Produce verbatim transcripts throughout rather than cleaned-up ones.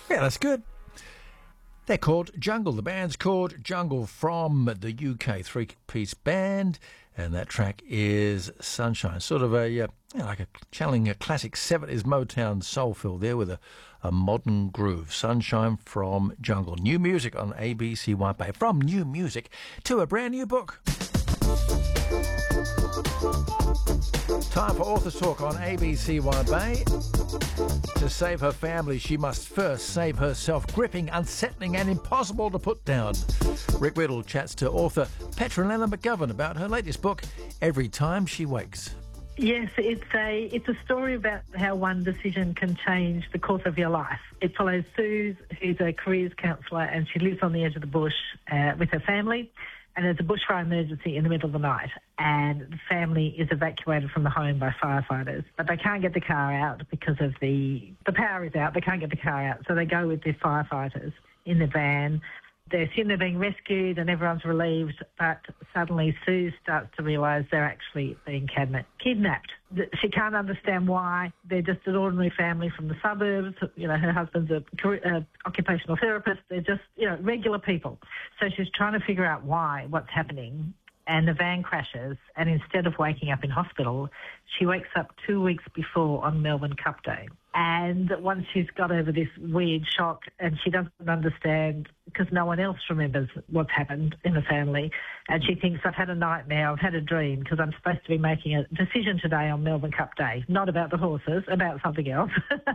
Yeah, that's good. They're called Jungle. The band's called Jungle, from the U K three-piece band, and that track is Sunshine. Sort of a, uh, you know, like a channeling a classic seventies Motown soul feel there with a, a modern groove. Sunshine from Jungle. New music on A B C Y B. From new music to a brand new book. Time for Authors Talk on A B C Y B. To save her family, she must first save herself. Gripping, unsettling and impossible to put down. Rick Riddle chats to author Petronella McGovern about her latest book, Every Time She Wakes. Yes, it's a it's a story about how one decision can change the course of your life. It follows Suze, who's a careers counsellor, and she lives on the edge of the bush uh, with her family. And there's a bushfire emergency in the middle of the night, and the family is evacuated from the home by firefighters. But they can't get the car out because of the the power is out. They can't get the car out, so they go with the firefighters in the van. They assume they're being rescued and everyone's relieved, but suddenly Sue starts to realise they're actually being kidnapped. She can't understand why. They're just an ordinary family from the suburbs. You know, her husband's a uh, occupational therapist. They're just, you know, regular people. So she's trying to figure out why, what's happening. And the van crashes, and instead of waking up in hospital, she wakes up two weeks before on Melbourne Cup Day. And once she's got over this weird shock, and she doesn't understand because no one else remembers what's happened in the family, and she thinks, I've had a nightmare, I've had a dream, because I'm supposed to be making a decision today on Melbourne Cup Day, not about the horses, about something else.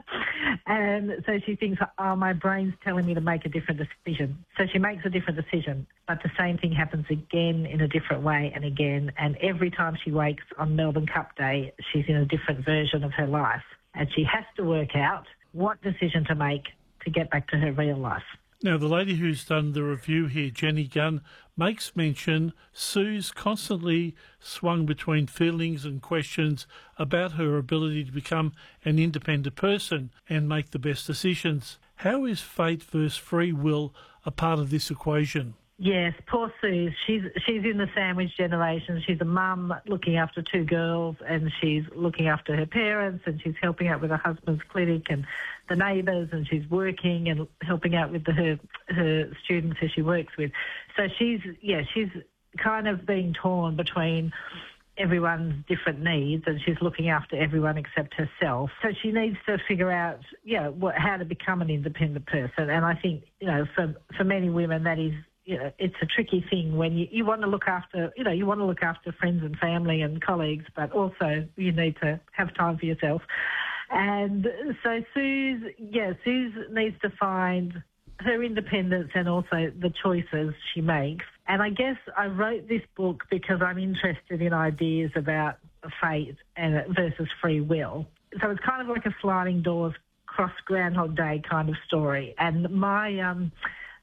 And so she thinks, oh, my brain's telling me to make a different decision. So she makes a different decision, but the same thing happens again in a different way and again, and every time she wakes on Melbourne Cup Day, she's in a different version of her life. And she has to work out what decision to make to get back to her real life. Now, the lady who's done the review here, Jenny Gunn, makes mention Sue's constantly swung between feelings and questions about her ability to become an independent person and make the best decisions. How is fate versus free will a part of this equation? Yes, poor Sue. She's she's in the sandwich generation. She's a mum looking after two girls, and she's looking after her parents, and she's helping out with her husband's clinic and the neighbours, and she's working and helping out with the, her her students who she works with. So she's yeah she's kind of being torn between everyone's different needs, and she's looking after everyone except herself. So she needs to figure out, you know, what, how to become an independent person. And I think, you know, for for many women that is, you know, it's a tricky thing when you, you want to look after, you know, you want to look after friends and family and colleagues, but also you need to have time for yourself. And so Suze, yeah, Suze needs to find her independence and also the choices she makes. And I guess I wrote this book because I'm interested in ideas about fate and versus free will. So it's kind of like a sliding doors, cross Groundhog Day kind of story. And my um,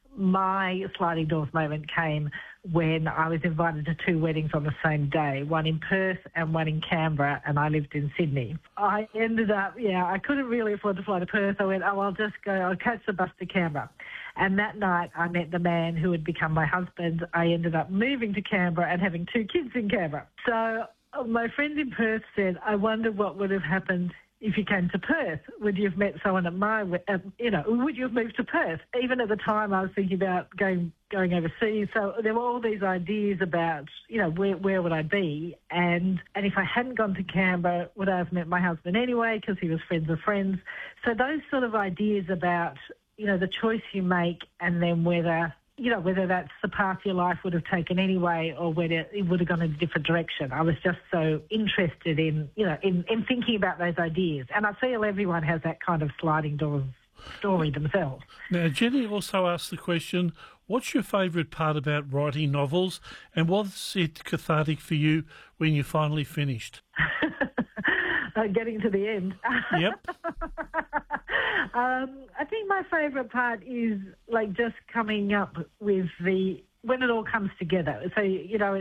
my sliding doors moment came when I was invited to two weddings on the same day, one in Perth and one in Canberra, and I lived in Sydney. I ended up, yeah, I couldn't really afford to fly to Perth. I went, oh, I'll just go, I'll catch the bus to Canberra. And that night I met the man who would become my husband. I ended up moving to Canberra and having two kids in Canberra. So uh, my friend in Perth said, I wonder what would have happened if you came to Perth. Would you have met someone at my, uh, you know, would you have moved to Perth? Even at the time I was thinking about going going overseas. So there were all these ideas about, you know, where where would I be? And and if I hadn't gone to Canberra, would I have met my husband anyway because he was friends of friends? So those sort of ideas about, you know, the choice you make and then whether, you know, whether that's the path your life would have taken anyway or whether it would have gone in a different direction. I was just so interested in, you know, in, in thinking about those ideas. And I feel everyone has that kind of sliding doors story themselves. Now, Jenny also asked the question, what's your favourite part about writing novels, and was it cathartic for you when you finally finished? uh, getting to the end. Yep. um, I think my favourite part is like just coming up with the, when it all comes together. So, you know,